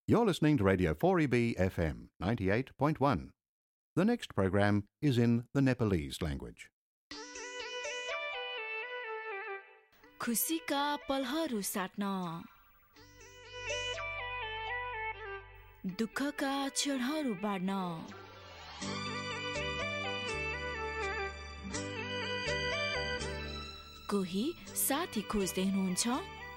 You're listening to Radio 4EB FM 98.1. The next program is in the Nepalese language. खुसीका पलहरू साट्न, दुःखका क्षणहरू बाँड्न, कोही साथी खोज्दै हुनुहुन्छ?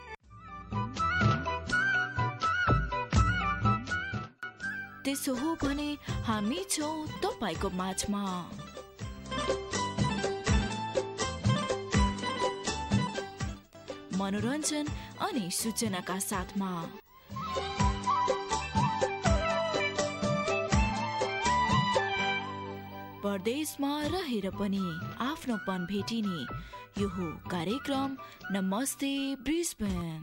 त्यसो हो भने हामी छौं तपाईको माझमा। मनोरञ्जन अनि सूचनाका साथमा परदेशमा रहेर पनि आफ्नोपन भेटिने यो हो कार्यक्रम नमस्ते ब्रिस्बेन।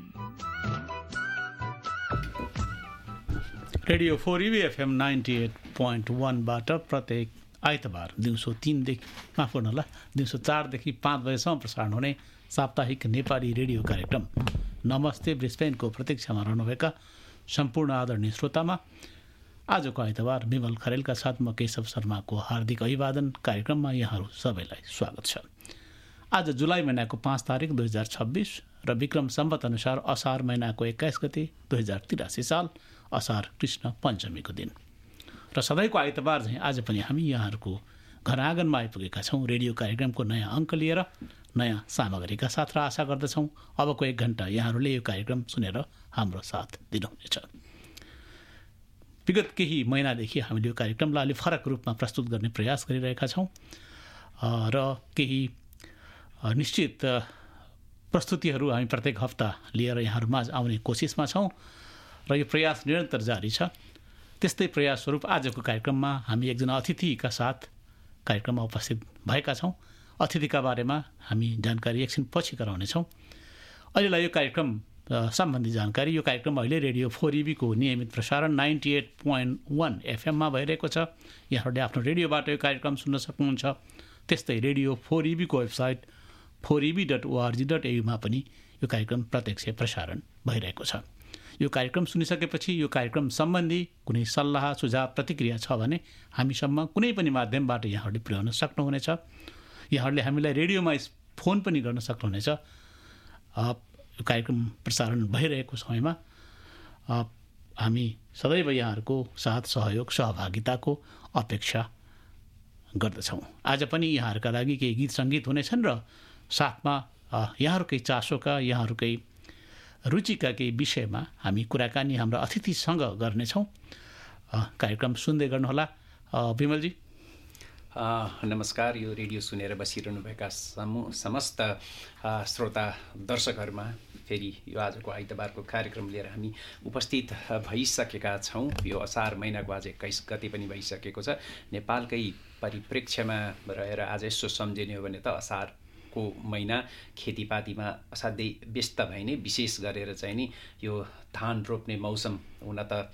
रेडियो 4EB FM 98.1 बाट प्रत्येक आइतबार दिउँसो 3 दिउँसो 4 देखि 5 बजेसम्म प्रसारण हुने साप्ताहिक नेपाली रेडियो कार्यक्रम नमस्ते ब्रिस्बेनको प्रतीक्षामा रहनुभएका सम्पूर्ण आदरणीय श्रोतामा आजको आइतबार विमल खरेलका साथ म केशव शर्माको हार्दिक अभिवादन। कार्यक्रममा यहाँहरू सबैलाई स्वागत छ। आज जुलाई महिनाको 5 तारिक 2026 र विक्रम सम्वत अनुसार असार महिनाको 21 गते 2083 साल असार कृष्ण पञ्चमीको दिन र सधैँको आइतबार चाहिँ आज पनि हामी यहाँहरूको घर आँगनमा आइपुगेका छौँ रेडियो कार्यक्रमको नयाँ अङ्क लिएर नयाँ सामग्रीका साथ र आशा गर्दछौँ अबको 1 घण्टा यहाँहरूले यो कार्यक्रम सुनेर हाम्रो साथ दिनुहुनेछ। विगत केही महिनादेखि हामीले यो कार्यक्रमलाई अलि फरक रूपमा प्रस्तुत गर्ने प्रयास गरिरहेका छौँ र केही निश्चित प्रस्तुतिहरू हामी प्रत्येक हप्ता लिएर यहाँहरूमा आउने कोसिसमा छौँ र यो प्रयास निरन्तर जारी छ। त्यस्तै प्रयास स्वरूप आजको कार्यक्रममा हामी एकजना अतिथिका साथ कार्यक्रममा उपस्थित भएका छौँ। अतिथिका बारेमा हामी जानकारी एकछिन पछि गराउनेछौँ। अहिलेलाई यो कार्यक्रम सम्बन्धी जानकारी। यो कार्यक्रम अहिले रेडियो 4EB को नियमित प्रसारण 98.1 FM मा भइरहेको छ। यहाँहरूले आफ्नो रेडियोबाट यो कार्यक्रम सुन्न सक्नुहुन्छ। त्यस्तै रेडियो 4EB को वेबसाइट 4eb.org.au मा पनि यो कार्यक्रम प्रत्यक्ष प्रसारण भइरहेको छ। यो कार्यक्रम सुनिसकेपछि यो कार्यक्रम सम्बन्धी कुनै सल्लाह सुझाव प्रतिक्रिया छ भने हामीसम्म कुनै पनि माध्यमबाट यहाँहरूले पुर्याउन सक्नुहुनेछ। यहाँहरूले हामीलाई रेडियोमा फोन पनि गर्न सक्नुहुनेछ। यो कार्यक्रम प्रसारण भइरहेको समयमा हामी सदैव यहाँहरूको साथ सहयोग सहभागिताको अपेक्षा गर्दछौँ। आज पनि यहाँहरूका लागि केही गीत सङ्गीत हुनेछन् र साथमा यहाँहरूकै चासोका यहाँहरूकै रुचिका केही विषयमा हामी कुराकानी हाम्रा अतिथिसँग गर्नेछौँ। कार्यक्रम सुन्दै गर्नुहोला। विमलजी नमस्कार। यो रेडियो सुनेर बसिरहनुभएका समस्त श्रोता दर्शकहरूमा फेरि यो आजको आइतबारको कार्यक्रम लिएर हामी उपस्थित भइसकेका छौँ। यो असार महिनाको आज 21 गते पनि भइसकेको छ। नेपालकै परिप्रेक्ष्यमा रहेर आज यसो सम्झिने हो भने त असारको महिना खेतीपातीमा असाध्यै व्यस्त भइने, विशेष गरेर चाहिँ नि यो धान रोप्ने मौसम हुन त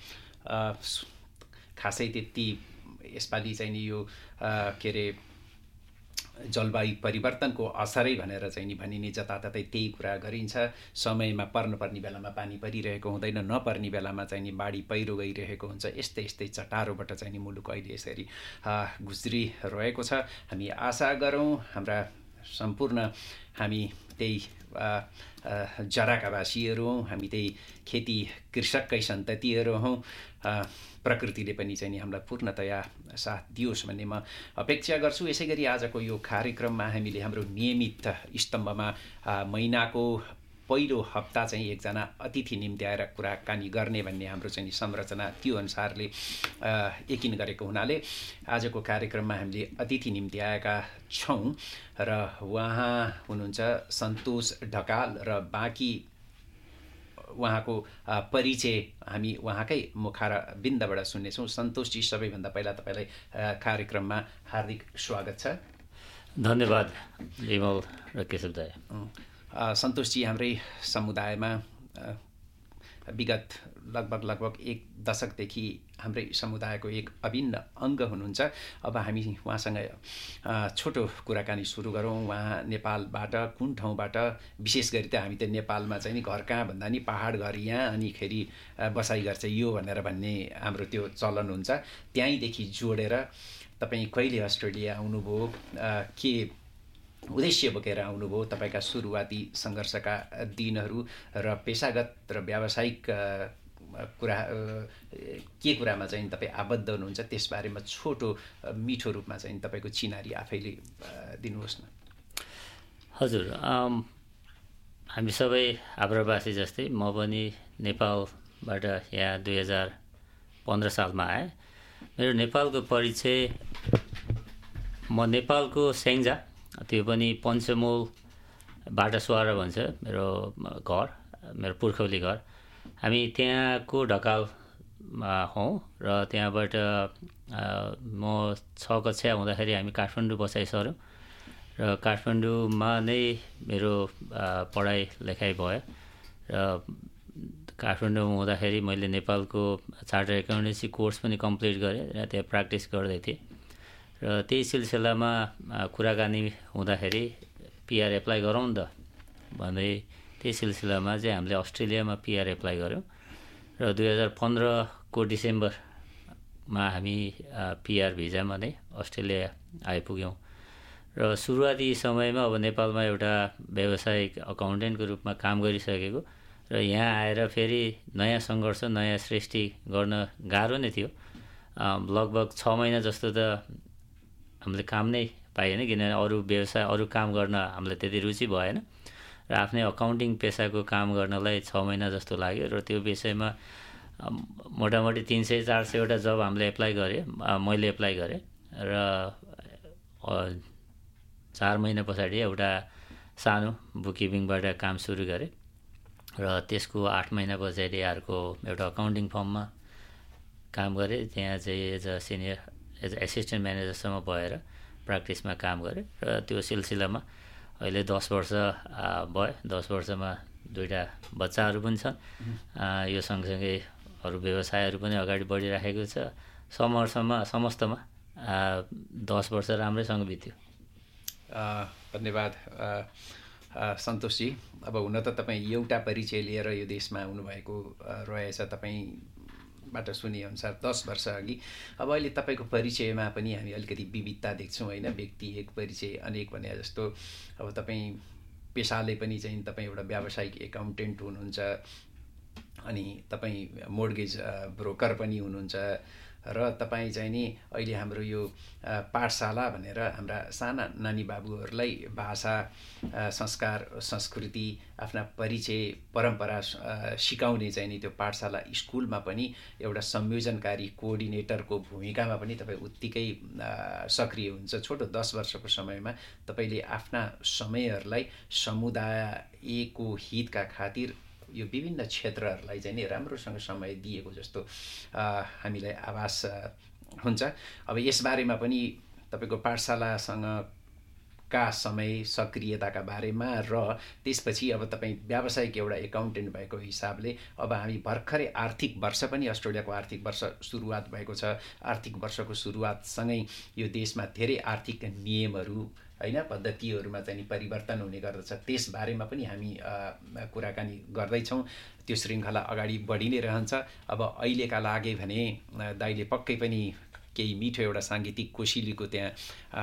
खासै त्यति यसपालि चाहिँ नि यो के अरे जलवायु परिवर्तनको असरै भनेर चाहिँ नि भनिने जताततै त्यही कुरा गरिन्छ। समयमा पर्नुपर्ने बेलामा पानी परिरहेको हुँदैन, नपर्ने बेलामा चाहिँ नि बाढी पहिरो गइरहेको हुन्छ। यस्तै चटारोबाट चाहिँ नि मुलुक अहिले यसरी गुज्रिरहेको छ। हामी आशा गरौँ हाम्रा सम्पूर्ण हामी त्यही जराका वासीहरू हौँ, हामी त्यही खेती कृषककै सन्ततिहरू हौँ। प्रकृतिले पनि चाहिँ नि हामीलाई पूर्णतया साथ दियोस् भन्ने म अपेक्षा गर्छु। यसै गरी आजको यो कार्यक्रममा हामीले हाम्रो नियमित स्तम्भमा महिनाको पहिलो हप्ता चाहिँ एकजना अतिथि निम्ति आएर कुराकानी गर्ने भन्ने हाम्रो चाहिँ संरचना त्यो अनुसारले यकिन गरेको हुनाले आजको कार्यक्रममा हामीले अतिथि निम्ति आएका छौँ र उहाँ हुनुहुन्छ सन्तोष ढकाल र बाँकी उहाँको परिचय हामी उहाँकै मुखार बिन्दबाट सुन्नेछौँ। सन्तोषजी, सबैभन्दा पहिला तपाईँलाई कार्यक्रममा हार्दिक स्वागत छ। धन्यवाद विमल र केशव दाइ। सन्तोषजी हाम्रै समुदायमा विगत लगभग 1 दशकदेखि हाम्रै समुदायको एक अभिन्न अङ्ग हुनुहुन्छ। अब हामी उहाँसँग छोटो कुराकानी सुरु गरौँ। उहाँ नेपालबाट कुन ठाउँबाट, विशेष गरी त हामी त नेपालमा चाहिँ नि घर कहाँ भन्दा नि पहाड घर यहाँ, अनि खेरि बसाइ घर चाहिँ यो भनेर भन्ने हाम्रो त्यो चलन हुन्छ। त्यहीँदेखि जोडेर तपाईँ कहिले अस्ट्रेलिया आउनुभयो, के उद्देश्य बोकेर आउनुभयो, तपाईँका सुरुवाती सङ्घर्षका दिनहरू र पेसागत र व्यावसायिक के कुरामा चाहिँ तपाईँ आबद्ध हुनुहुन्छ, त्यसबारेमा छोटो मिठो रूपमा चाहिँ तपाईँको चिनारी आफैले दिनुहोस् न। हजुर, हामी सबै आप्रवासी जस्तै म पनि नेपालबाट यहाँ 2015 सालमा आएँ। मेरो नेपालको परिचय, म नेपालको स्याङ्जा, त्यो पनि पञ्चमोल बाटासुवारा भन्छ मेरो घर, मेरो पुर्खौली घर। हामी त्यहाँको ढकालमा हौँ र त्यहाँबाट म 6 कक्षा हुँदाखेरि हामी काठमाडौँ बसाइ सर्यौँ र काठमाडौँमा नै मेरो पढाइ लेखाइ भयो र काठमाडौँमा हुँदाखेरि मैले नेपालको चार्टर एकाउन्टेन्सी कोर्स पनि कम्प्लिट गरेँ र त्यहाँ प्र्याक्टिस गर्दै थिएँ र त्यही सिलसिलामा कुराकानी हुँदाखेरि पिआर एप्लाई गरौँ नि त भन्दै त्यही सिलसिलामा चाहिँ हामीले अस्ट्रेलियामा पिआर एप्लाई गऱ्यौँ र 2015 को डिसेम्बरमा हामी पिआर भिजामा नै अस्ट्रेलिया आइपुग्यौँ र सुरुवाती समयमा अब नेपालमा एउटा व्यावसायिक अकाउन्टेन्टको रूपमा काम गरिसकेको र यहाँ आएर फेरि नयाँ सङ्घर्ष, नयाँ सृष्टि गर्न गाह्रो नै थियो। लगभग 6 महिना जस्तो त हामीले काम नै पाएन, किनभने अरू व्यवसाय, अरू काम गर्न हामीलाई त्यति रुचि भएन र आफ्नै अकाउन्टिङ पेसाको काम गर्नलाई 6 महिना जस्तो लाग्यो र त्यो विषयमा मोटामोटी 300-400वटा जब हामीले एप्लाई गरेँ, मैले एप्लाई गरेँ र 4 महिना पछाडि एउटा सानो बुककिपिङबाट काम सुरु गरेँ र त्यसको 8 महिना पछाडि अर्को एउटा अकाउन्टिङ फर्ममा काम गरेँ। त्यहाँ चाहिँ एज एसिस्टेन्ट म्यानेजरसम्म भएर प्र्याक्टिसमा काम गरेँ र त्यो सिलसिलामा अहिले 10 वर्ष भयो। 10 वर्षमा 2टा बच्चाहरू पनि छन्। यो सँगसँगै अरू व्यवसायहरू पनि अगाडि बढिराखेको छ। समस्तमा 10 वर्ष राम्रैसँग बित्यो। धन्यवाद सन्तोषजी। अब हुन त तपाईँ एउटा परिचय लिएर यो देशमा आउनुभएको रहेछ, तपाईँबाट सुनेअनुसार 10 वर्ष अघि। अब अहिले तपाईँको परिचयमा पनि हामी अलिकति विविधता देख्छौँ होइन, व्यक्ति एक परिचय अनेक भने जस्तो। अब तपाईँ पेसाले पनि चाहिँ तपाईँ एउटा व्यावसायिक एकाउन्टेन्ट हुनुहुन्छ, अनि तपाईँ मोर्गेज ब्रोकर पनि हुनुहुन्छ र तपाईँ चाहिँ नि अहिले हाम्रो यो पाठशाला भनेर हाम्रा साना नानी बाबुहरूलाई भाषा, संस्कार, संस्कृति, आफ्ना परिचय, परम्परा सिकाउने चाहिँ नि त्यो पाठशाला स्कुलमा पनि एउटा संयोजनकारी कोअर्डिनेटरको भूमिकामा पनि तपाईँ उत्तिकै सक्रिय हुन्छ। छोटो 10 वर्षको समयमा तपाईँले आफ्ना समयहरूलाई समुदायको हितका खातिर यो विभिन्न क्षेत्रहरूलाई चाहिँ नि राम्रोसँग समय दिएको जस्तो हामीलाई आभास हुन्छ। अब यसबारेमा पनि तपाईँको पाठशालासँगका समय, सक्रियताका बारेमा र त्यसपछि अब तपाईँ व्यावसायिक एउटा एकाउन्टेन्ट भएको हिसाबले अब हामी भर्खरै आर्थिक वर्ष पनि, अस्ट्रेलियाको आर्थिक वर्ष सुरुवात भएको छ। आर्थिक वर्षको सुरुवातसँगै यो देशमा धेरै आर्थिक नियमहरू होइन, पद्धतिहरूमा चाहिँ परिवर्तन हुने गर्दछ। त्यसबारेमा पनि हामी कुराकानी गर्दैछौँ। त्यो श्रृङ्खला अगाडि बढी नै रहन्छ। अब अहिलेका लागि भने दाइले पक्कै पनि केही मिठो एउटा साङ्गीतिक कोसेलीको त्यहाँ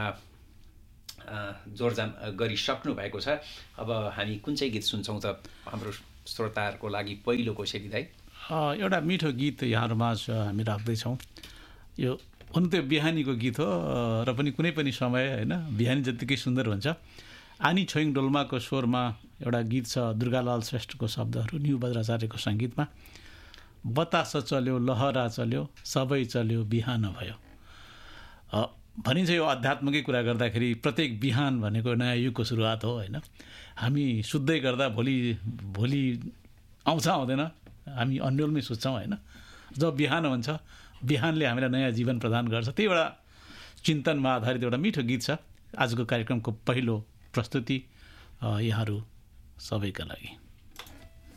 जोडजाम गरिसक्नु भएको छ। अब हामी कुन चाहिँ गीत सुन्छौँ त हाम्रो श्रोताहरूको लागि? पहिलो कोसेली दाइ, एउटा मिठो गीत यहाँहरूमाझ हामी राख्दैछौँ। यो हुन त्यो बिहानीको गीत हो र पनि कुनै पनि समय होइन बिहानी जत्तिकै सुन्दर हुन्छ। आनी छोइङ डोल्माको स्वरमा एउटा गीत छ, दुर्गालाल श्रेष्ठको शब्दहरू, न्यु बज्राचार्यको सङ्गीतमा। बतास चल्यो, लहरा चल्यो, सबै चल्यो, बिहान भयो। भनिन्छ यो अध्यात्मकै कुरा गर्दाखेरि प्रत्येक बिहान भनेको नयाँ युगको सुरुवात हो होइन। हामी सुत्दै गर्दा भोलि आउँछ आउँदैन हामी अन्यलमै सोच्छौँ होइन। जब बिहान हुन्छ, बिहानले हामीलाई नयाँ जीवन प्रदान गर्छ। त्यही एउटा चिन्तनमा आधारित एउटा मिठो गीत छ। आजको कार्यक्रमको पहिलो प्रस्तुति यहाँहरू सबैका लागि।